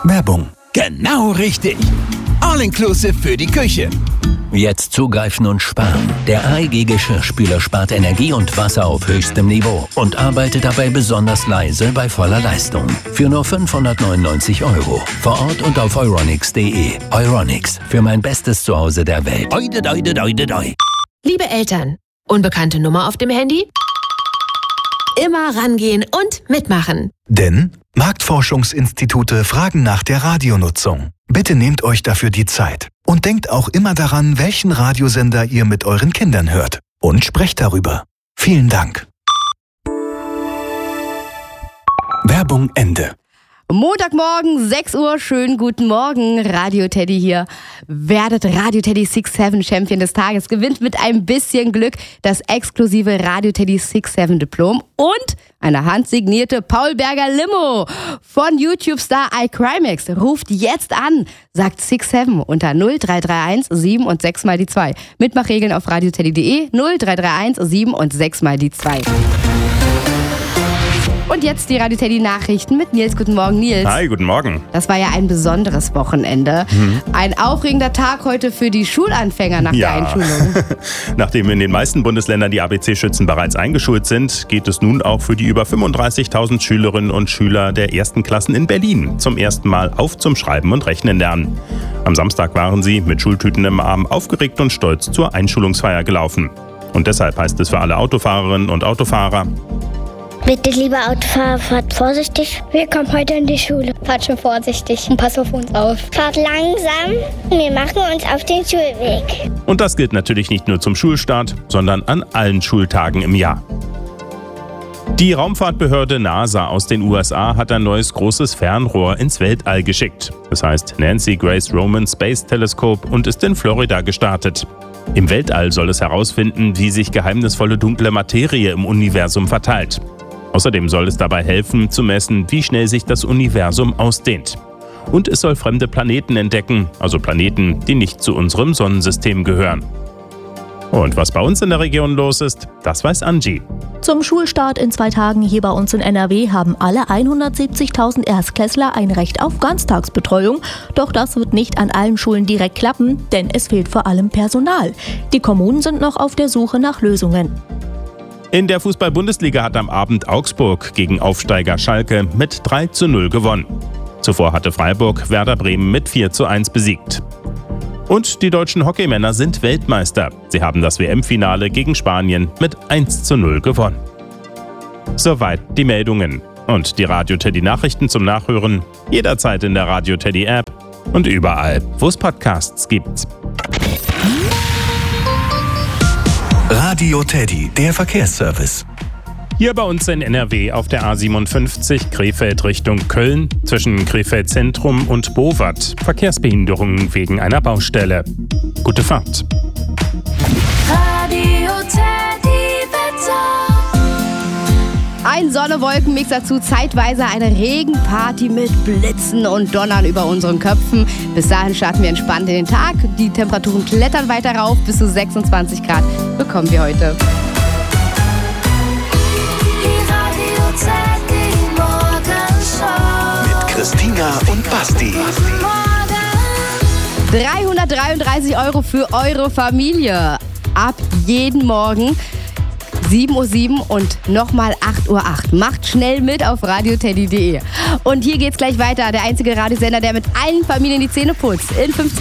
Werbung. Genau richtig. All-inclusive für die Küche. Jetzt zugreifen und sparen. Der AEG Geschirrspüler spart Energie und Wasser auf höchstem Niveau und arbeitet dabei besonders leise bei voller Leistung. Für nur 599 €. Vor Ort und auf euronics.de. Euronics, für mein bestes Zuhause der Welt. Liebe Eltern, unbekannte Nummer auf dem Handy? Immer rangehen und mitmachen. Denn Marktforschungsinstitute fragen nach der Radionutzung. Bitte nehmt euch dafür die Zeit. Und denkt auch immer daran, welchen Radiosender ihr mit euren Kindern hört. Und sprecht darüber. Vielen Dank. Werbung Ende. Montagmorgen, 6 Uhr, schönen guten Morgen, Radio Teddy hier. Werdet Radio Teddy 6-7 Champion des Tages, gewinnt mit ein bisschen Glück das exklusive Radio Teddy 6-7 Diplom und eine handsignierte Paul Berger Limo von YouTube-Star iCrimex. Ruft jetzt an, sagt 6-7 unter 0331 7 und 6 mal die 2. Mitmachregeln auf radioteddy.de 0331 7 und 6 mal die 2. Und jetzt die Radio Teddy Nachrichten mit Nils. Guten Morgen, Nils. Hi, guten Morgen. Das war ja ein besonderes Wochenende. Ein aufregender Tag heute für die Schulanfänger nach der Einschulung. Nachdem in den meisten Bundesländern die ABC-Schützen bereits eingeschult sind, geht es nun auch für die über 35.000 Schülerinnen und Schüler der ersten Klassen in Berlin zum ersten Mal auf zum Schreiben und Rechnen lernen. Am Samstag waren sie mit Schultüten im Arm aufgeregt und stolz zur Einschulungsfeier gelaufen. Und deshalb heißt es für alle Autofahrerinnen und Autofahrer: Bitte, lieber Autofahrer, fahrt vorsichtig. Wir kommen heute in die Schule. Fahrt schon vorsichtig und passt auf uns auf. Fahrt langsam. Wir machen uns auf den Schulweg. Und das gilt natürlich nicht nur zum Schulstart, sondern an allen Schultagen im Jahr. Die Raumfahrtbehörde NASA aus den USA hat ein neues großes Fernrohr ins Weltall geschickt. Das heißt Nancy Grace Roman Space Telescope und ist in Florida gestartet. Im Weltall soll es herausfinden, wie sich geheimnisvolle dunkle Materie im Universum verteilt. Außerdem soll es dabei helfen, zu messen, wie schnell sich das Universum ausdehnt. Und es soll fremde Planeten entdecken, also Planeten, die nicht zu unserem Sonnensystem gehören. Und was bei uns in der Region los ist, das weiß Angie. Zum Schulstart in 2 Tagen hier bei uns in NRW haben alle 170.000 Erstklässler ein Recht auf Ganztagsbetreuung. Doch das wird nicht an allen Schulen direkt klappen, denn es fehlt vor allem Personal. Die Kommunen sind noch auf der Suche nach Lösungen. In der Fußball-Bundesliga hat am Abend Augsburg gegen Aufsteiger Schalke mit 3:0 gewonnen. Zuvor hatte Freiburg Werder Bremen mit 4:1 besiegt. Und die deutschen Hockeymänner sind Weltmeister. Sie haben das WM-Finale gegen Spanien mit 1:0 gewonnen. Soweit die Meldungen. Und die Radio Teddy Nachrichten zum Nachhören jederzeit in der Radio Teddy App und überall, wo es Podcasts gibt. Radio Teddy, der Verkehrsservice. Hier bei uns in NRW auf der A57 Krefeld Richtung Köln zwischen Krefeld Zentrum und Bowat. Verkehrsbehinderungen wegen einer Baustelle. Gute Fahrt. Radio Teddy Wetter. Ein Sonne-Wolken-Mix dazu, zeitweise eine Regenparty mit Blitzen und Donnern über unseren Köpfen. Bis dahin starten wir entspannt in den Tag. Die Temperaturen klettern weiter rauf, bis zu 26 Grad bekommen wir heute. Die Radio Teddy Morgenshow. Mit Christina und Basti. 333 € für eure Familie. Ab jeden Morgen 7:07 Uhr und nochmal 8:08 Uhr. Macht schnell mit auf radioteddy.de. Und hier geht's gleich weiter. Der einzige Radiosender, der mit allen Familien die Zähne putzt. In 15